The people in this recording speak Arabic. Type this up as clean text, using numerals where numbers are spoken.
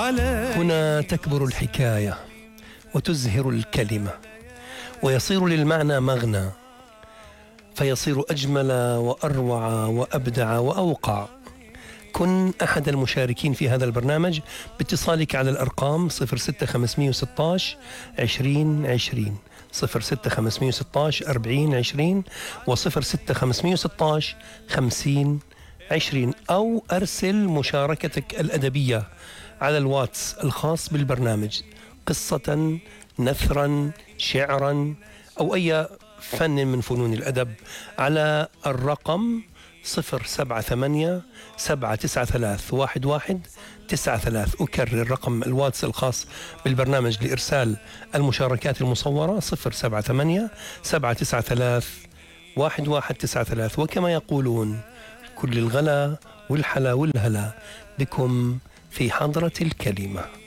هنا تكبر الحكاية وتزهر الكلمة ويصير للمعنى مغنى، فيصير أجمل وأروع وأبدع وأوقع. كن أحد المشاركين في هذا البرنامج باتصالك على الأرقام 06516 2020 06516 4020 و06516 5020، أو أرسل مشاركتك الأدبية على الواتس الخاص بالبرنامج، قصة، نثرا، شعرا، أو أي فن من فنون الأدب، على الرقم 078 793 1193. أكرر رقم الواتس الخاص بالبرنامج لإرسال المشاركات المصورة 078 793 1193. وكما يقولون كل الغلا والحلا والهلا بكم في حضرة الكلمة.